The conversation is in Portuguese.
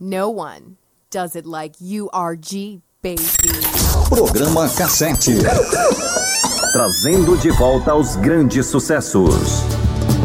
No one does it like URG, baby. Programa Cassete. Trazendo de volta os grandes sucessos.